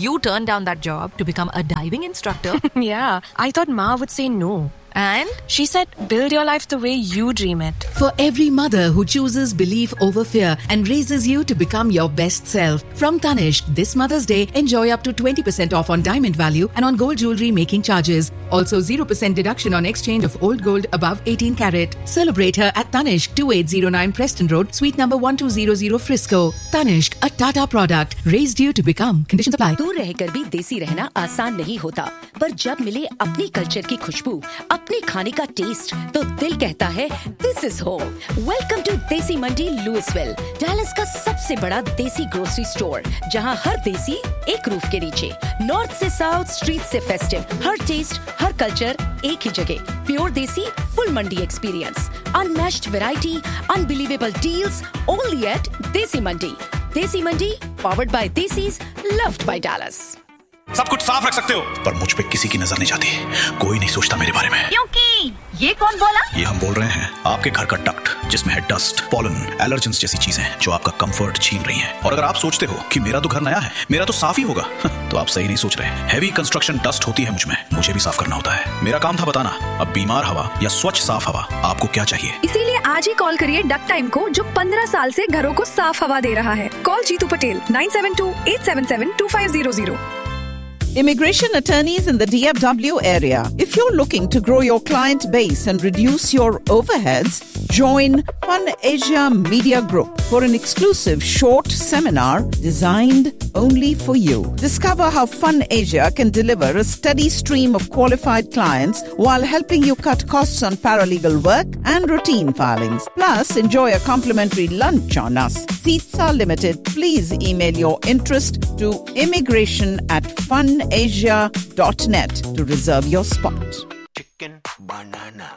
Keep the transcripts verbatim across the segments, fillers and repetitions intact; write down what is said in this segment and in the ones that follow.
you turned down that job to become a diving instructor. Yeah, I thought Ma would say no. And she said, build your life the way you dream it. For every mother who chooses belief over fear and raises you to become your best self. From Tanishq, this Mother's Day, enjoy up to twenty percent off on diamond value and on gold jewelry making charges. Also zero percent deduction on exchange of old gold above eighteen carat. Celebrate her at Tanishq, twenty-eight oh nine Preston Road, suite number twelve hundred Frisco. Tanishq, a Tata product, raised you to become. Conditions apply. दूर रहकर भी देसी रहना आसान नहीं होता, पर जब मिले अपनी कल्चर की खुशबू, अपने खाने का टेस्ट, तो दिल कहता है this is home. Welcome to देसी मंडी लुइसविल, डैलस का सबसे बड़ा देसी ग्रोसरी स्टोर, जहां हर देसी एक रूफ के नीचे. नॉर्थ से साउथ, स्ट्रीट से फेस्टिव, हर टेस्ट, हर कल्चर एक ही जगह. प्योर देसी, फुल मंडी experience, unmatched variety, unbelievable deals, only eight देसी मंडी. देसी मंडी, powered by desis, loved by Dallas. सब कुछ साफ रख सकते हो, पर मुझ पे किसी की नजर नहीं जाती. कोई नहीं सोचता मेरे बारे में. क्योंकि ये कौन बोला? ये हम बोल रहे हैं आपके घर का डक्ट, जिसमें है डस्ट, पॉलन, एलर्जेंस जैसी चीजें जो आपका कंफर्ट छीन रही हैं. और अगर आप सोचते हो कि मेरा तो घर नया है, मेरा तो साफ ही होगा, तो आप सही नहीं सोच रहे. हैवी कंस्ट्रक्शन डस्ट होती है मुझ में, मुझे भी साफ करना होता है. मेरा काम था बताना, अब बीमार हवा या स्वच्छ साफ हवा आपको क्या चाहिए. इसीलिए आज ही कॉल करिए डक्ट टाइम को, जो पंद्रह साल से घरों को साफ हवा दे रहा है. Call Jitu Patel nine seven to eight seven seven to five zero zero. Immigration attorneys in the D F W area. If you're looking to grow your client base and reduce your overheads, join Fun Asia Media Group for an exclusive short seminar designed only for you. Discover how Fun Asia can deliver a steady stream of qualified clients while helping you cut costs on paralegal work and routine filings. Plus, enjoy a complimentary lunch on us. Seats are limited. Please email your interest to immigration at fun asia dot net to reserve your spot. Chicken banana.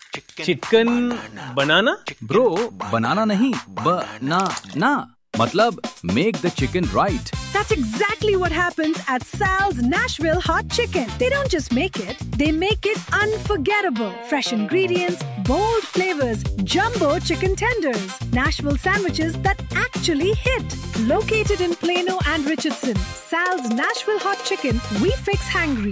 Chicken banana? Bro, banana nahi, ba-na-na. Matlab, make the chicken right. That's exactly what happens at Sal's Nashville Hot Chicken. They don't just make it, they make it unforgettable. Fresh ingredients, bold flavors, jumbo chicken tenders, Nashville sandwiches that actually hit. Located in Plano and Richardson, Sal's Nashville Hot Chicken, we fix hangry.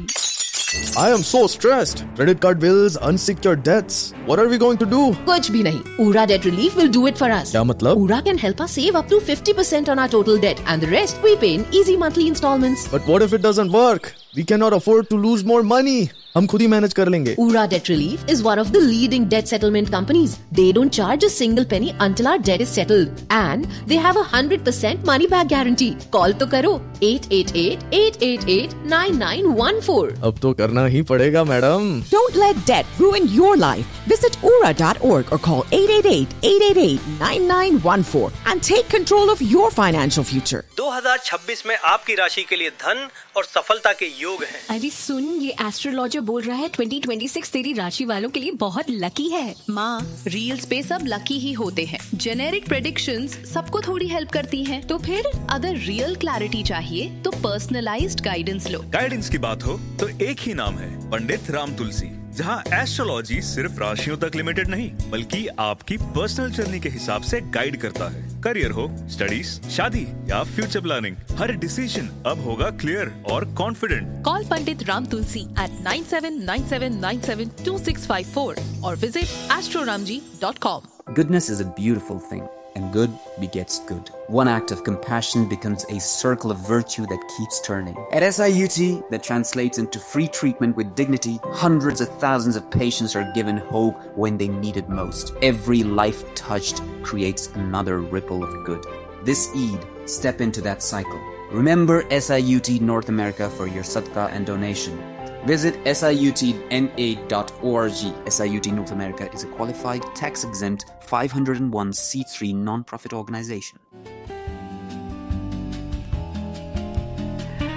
I am so stressed. Credit card bills, unsecured debts. What are we going to do? कुछ भी नहीं. Ura Debt Relief will do it for us. क्या मतलब? Ura can help us save up to fifty percent on our total debt and the rest we pay in easy monthly installments. But what if it doesn't work? We cannot afford to lose more money. हम खुद ही manage कर लेंगे. Ura Debt Relief is one of the leading debt settlement companies. They don't charge a single penny until our debt is settled. And they have a one hundred percent money back guarantee. Call तो करो eight eight eight, eight eight eight, nine nine one four. अब तो करना ही पड़ेगा madam. Don't let debt ruin your life. Visit ura dot org or call eight eight eight, eight eight eight, nine nine one four and take control of your financial future. दो हज़ार छब्बीस में आपकी राशि के लिए धन और सफलता के योग हैं. अरे सुन, ये एस्ट्रोलॉजर बोल रहा है ट्वेंटी ट्वेंटी सिक्स तेरी राशि वालों के लिए बहुत लकी है. माँ, रील्स पे सब लकी ही होते हैं. जेनेरिक प्रेडिक्शंस सबको थोड़ी हेल्प करती हैं. तो फिर अगर रियल क्लैरिटी चाहिए तो पर्सनलाइज्ड गाइडेंस लो. गाइडेंस की बात हो तो एक ही नाम है, पंडित राम तुलसी, जहाँ एस्ट्रोलॉजी सिर्फ राशियों तक लिमिटेड नहीं, बल्कि आपकी पर्सनल जर्नी के हिसाब से गाइड करता है. करियर हो, स्टडीज, शादी या फ्यूचर प्लानिंग, हर डिसीजन अब होगा क्लियर और confident. Call Pandit Ram Tulsi eight nine seven nine seven nine seven to six five four और visit astroramji dot com. Goodness is a beautiful thing, and good begets good. One act of compassion becomes a circle of virtue that keeps turning. At S I U T, that translates into free treatment with dignity. Hundreds of thousands of patients are given hope when they need it most. Every life touched creates another ripple of good. This Eid, step into that cycle. Remember S I U T North America for your sadaqah and donation. Visit S I U T N A dot org. S I U T North America is a qualified, tax-exempt, five oh one c three non-profit organization.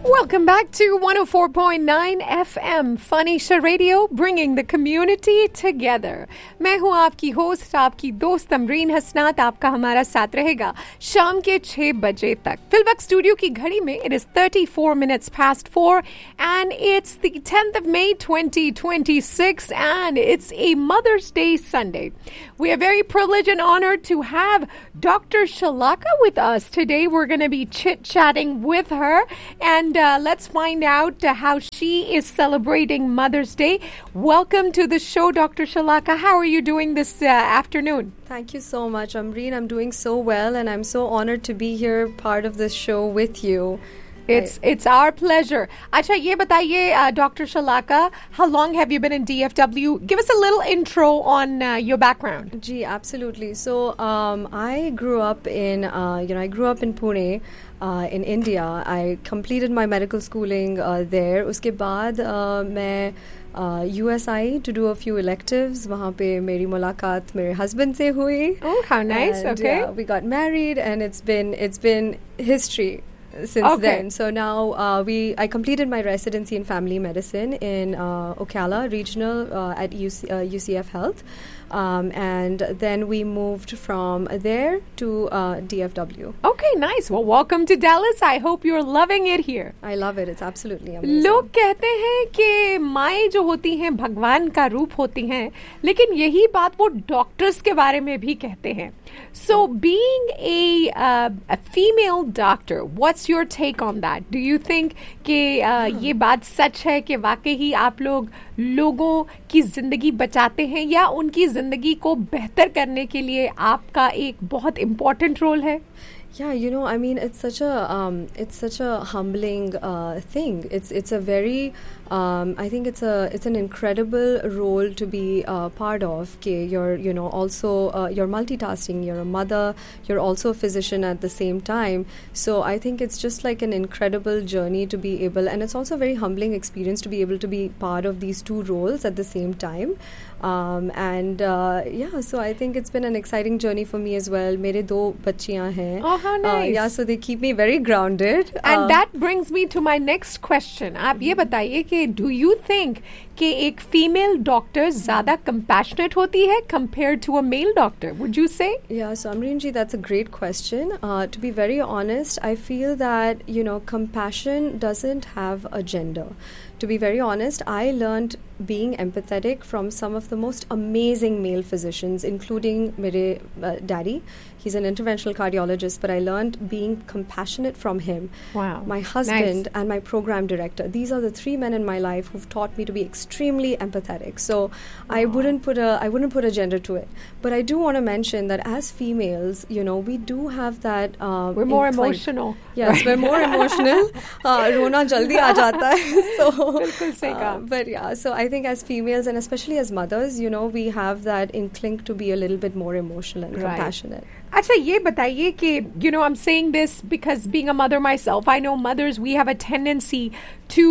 Welcome back to one oh four point nine F M Fanisha Radio, bringing the community together. मैं हूँ आपकी host, आपकी दोस्त अमरीन हसनात. आपका हमारा साथ रहेगा शाम के छह बजे तक. फिलवक्त स्टूडियो की घड़ी में it is thirty-four minutes past four and it's the tenth of May twenty twenty-six and it's a Mother's Day Sunday. We are very privileged and honored to have Doctor Shalaka with us. Today we're going to be chit-chatting with her and uh, let's find out uh, how she is celebrating Mother's Day. Welcome to the show, Doctor Shalaka. How are you doing this uh, afternoon? Thank you so much, Amreen. I'm doing so well, and I'm so honored to be here, part of this show with you. It's it's our pleasure. Acha, ye bataiye, uh, Doctor Shalaka, how long have you been in D F W? Give us a little intro on uh, your background. Gee, absolutely. So, um, I grew up in, uh, you know, I grew up in Pune. Uh, in India. I completed my medical schooling uh, there. Uske baad uh, मैं uh, U S I to do a few electives. वहाँ पे मेरी मुलाकात मेरे husband से हुई. Oh, how nice! And, okay, yeah, we got married, and it's been it's been history since okay. then. So now uh, we I completed my residency in family medicine in uh, Ocala Regional uh, at U C, uh, U C F Health. Um, and then we moved from there to uh, D F W. Okay, nice. Well, welcome to Dallas. I hope you're loving it here. I love it. It's absolutely amazing. लोग कहते हैं कि माएँ जो होती हैं भगवान का रूप होती हैं, लेकिन यही बात वो डॉक्टर्स के बारे में भी कहते हैं. So, being a uh, a female doctor, what's your take on that? Do you think कि uh, ये बात सच है कि वाकई ही आप लोग लोगों की जिंदगी बचाते हैं या उनकी जिंदगी को बेहतर करने के लिए आपका एक बहुत इम्पोर्टेंट रोल है? Yeah, you know, I mean, it's such a um, it's such a humbling uh, thing. It's it's a very um, I think it's a it's an incredible role to be uh, part of. Okay, you're you know also uh, you're multitasking. You're a mother. You're also a physician at the same time. So I think it's just like an incredible journey to be able, and it's also a very humbling experience to be able to be part of these two roles at the same time. Um, and uh, yeah, so I think it's been an exciting journey for me as well. मेरे दो बच्चियां हैं. Oh, how nice! Uh, yeah, so they keep me very grounded. And uh, that brings me to my next question. आप ये बताइए कि do you think कि एक female doctor ज़्यादा compassionate होती है compared to a male doctor? Would you say? Yeah, so Amreen ji, that's a great question. Uh, to be very honest, I feel that you know compassion doesn't have a gender. To be very honest, I learned being empathetic from some of the most amazing male physicians, including mere uh, daddy. He's an interventional cardiologist, but I learned being compassionate from him. Wow. My husband Nice. and my program director. These are the three men in my life who've taught me to be extremely empathetic. So I wouldn't put a I wouldn't put a gender to it. But I do want to mention that as females, you know, we do have that. Uh, we're more incline- emotional. Yes, right? we're more emotional. Uh, rona jaldi aa jata hai. So, बिल्कुल सही कहा. uh, but yeah, so I think as females and especially as mothers, you know, we have that inkling to be a little bit more emotional and Right. compassionate. अच्छा ये बताइए कि you know I'm saying this because being a mother myself, I know mothers, we have a tendency to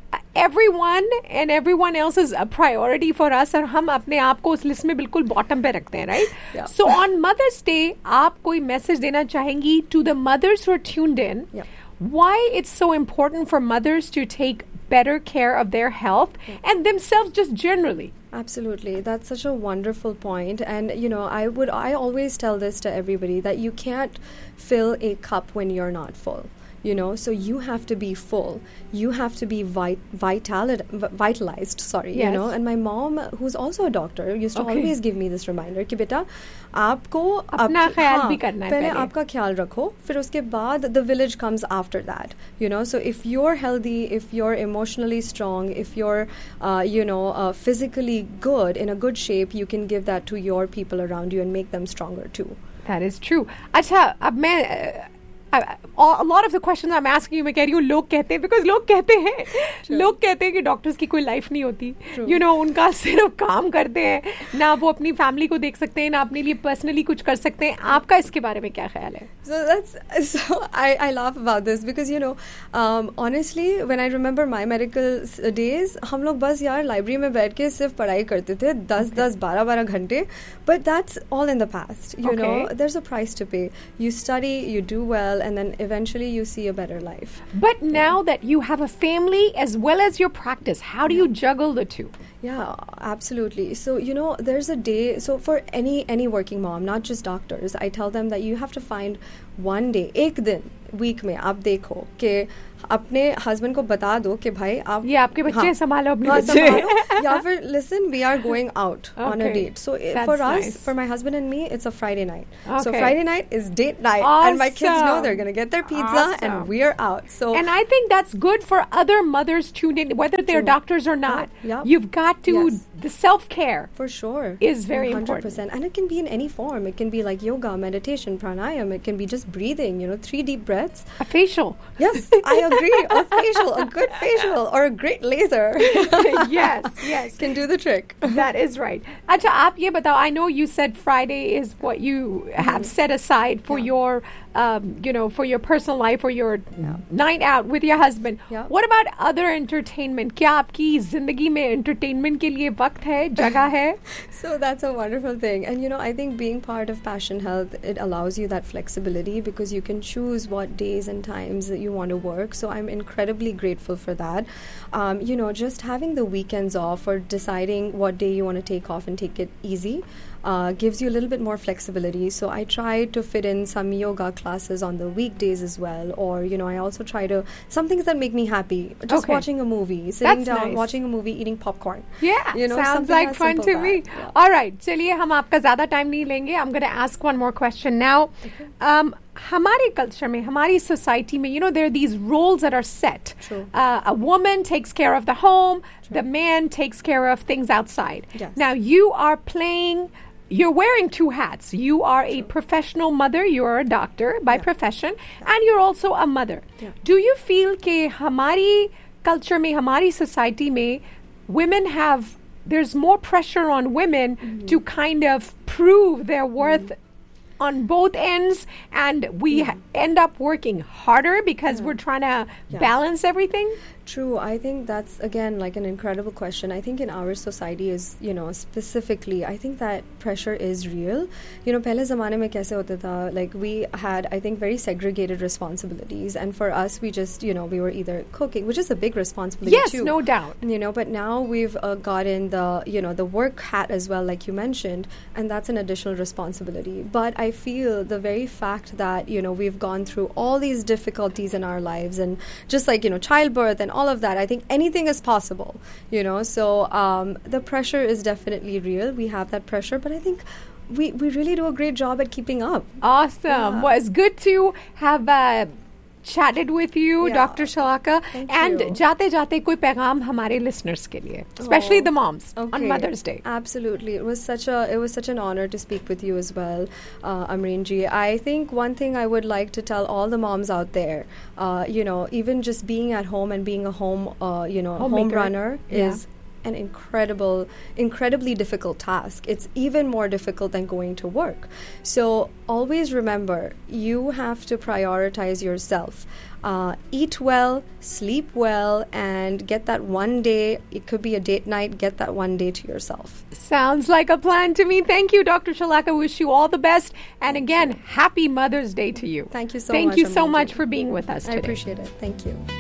everyone and everyone else is a priority for us और हम अपने आप को उस लिस्ट में बिल्कुल बॉटम पे रखते हैं, right? Yeah. So on Mother's Day आप कोई मैसेज देना चाहेंगी to the mothers who are tuned in? Yeah. Why it's so important for mothers to take better care of their health and themselves just generally? Absolutely. That's such a wonderful point. And, you know, I would, I always tell this to everybody that you can't fill a cup when you're not full. You know, so you have to be full. You have to be vit- vital- vitalized, sorry, Yes. you know. And my mom, who's also a doctor, used to Okay. always give me this reminder कि बेटा आपको अपना आप- ख्याल हाँ, भी करना है पहले पहले. आपका ख्याल रखो, फिर उसके बाद the village comes after that, you know. So if you're healthy, if you're emotionally strong, if you're, uh, you know, uh, physically good, in a good shape, you can give that to your people around you and make them stronger too. That is true. अच्छा अब मैं uh, a lot of the questions I'm asking you मैं कह रही हूँ लोग कहते हैं because लोग कहते हैं लोग कहते हैं कि डॉक्टर्स की कोई लाइफ नहीं होती. You know उनका सिर्फ काम करते हैं, ना वो अपनी फैमिली को देख सकते हैं, ना अपने लिए पर्सनली कुछ कर सकते हैं. आपका इसके बारे में क्या ख्याल है? So that's so I I laugh about this because you know um, honestly when I remember my medical days हम लोग बस यार लाइब्रेरी में बैठ के सिर्फ पढ़ाई करते थे दस दस बारह बारह घंटे. But that's all in the past. You Okay. know there's a price to pay. You study, you do well, well, and then eventually you see a better life. But now that you have a family as well as your practice, how do you juggle the two? Yeah, absolutely. So, you know, there's a day, so for any any working mom, not just doctors, I tell them that you have to find one day, एक दिन week में आप देखो कि अपने husband को बता दो कि भाई आप ये आपके बच्चे संभालो अपने हाँ, बच्चे संभालो या फिर listen, we are going out okay. on a date. So That's for us, nice. for my husband and me, it's a Friday night. Okay. So Friday night is date night, awesome. and my kids know they're going to get their pizza, awesome. and we're out. So and I think that's good for other mothers tuned in, whether they're True. doctors or not. Yep. Yep. You've got to Yes. the self care for sure is very one hundred important, percent. And it can be in any form. It can be like yoga, meditation, pranayam. It can be just breathing. You know, three deep breaths. A facial. Yes, I agree. A facial, a good facial, or a great laser. yes, yes, can do the trick. That is right. Acha, aap ye batao. I know you said Friday is what you have mm. set aside for yeah. your, um, you know, for your personal life or your yeah. night out with your husband. Yeah. What about other entertainment? क्या आपकी जिंदगी में entertainment के लिए वक्त है, जगह है? So that's a wonderful thing. And you know, I think being part of Passion Health, it allows you that flexibility because you can choose what days and times that you want to work. So I'm incredibly grateful for that. Um, you know, just having the weekends off or deciding what day you want to take off and take it easy uh, gives you a little bit more flexibility. So I try to fit in some yoga classes on the weekdays as well. Or, you know, I also try to, some things that make me happy. Just okay. watching a movie, sitting That's down, nice. watching a movie, eating popcorn. Yeah, you know, sounds like fun to me. Yeah. All right, चलिए हम आपका ज़्यादा time नहीं लेंगे. I'm going to ask one more question now. Okay. Um, हमारे culture में, हमारी society में, you know, there are these roles that are set. True. Uh, a woman takes care of the home. True. The man takes care of things outside. Yes. Now you are playing. You're wearing two hats. You are a professional mother. You are a doctor by yeah. profession, yeah. and you're also a mother. Yeah. Do you feel कि हमारी culture में, हमारी society में, women have, there's more pressure on women mm-hmm. to kind of prove their worth mm-hmm. on both ends, and we mm-hmm. end up working harder because yeah. we're trying to yeah. balance everything? True. I think that's, again, like an incredible question. I think in our society is, you know, specifically, I think that pressure is real. You know, pehle zamane mein kaise hota tha, like we had, I think, very segregated responsibilities. And for us, we just, you know, we were either cooking, which is a big responsibility yes, too. no doubt. You know, but now we've uh, gotten the, you know, the work hat as well, like you mentioned, and that's an additional responsibility. But I feel the very fact that, you know, we've gone through all these difficulties in our lives, and just like, you know, childbirth and all of that, I think anything is possible, you know. So um, the pressure is definitely real. We have that pressure, but I think we, we really do a great job at keeping up. Awesome. Yeah. Well, it's good to have uh, chatted with you, Yeah. Doctor Shalaka. Thank and you. जाते जाते कोई पैगाम हमारे listeners के लिए, especially Oh, the moms okay. on Mother's Day. Absolutely. It was such a it was such an honor to speak with you as well, uh, Amreen ji. I think one thing I would like to tell all the moms out there, uh, you know, even just being at home and being a home, uh, you know, home Homemaker. runner Yeah. is an incredible, incredibly difficult task. It's even more difficult than going to work. So always remember, you have to prioritize yourself. Uh, eat well, sleep well, and get that one day, it could be a date night, get that one day to yourself. Sounds like a plan to me. Thank you, Doctor Shalaka. Wish you all the best. And again, happy Mother's Day to you. Thank you so Thank much. you so Amreen much ji. for being with us I today. appreciate it. Thank you.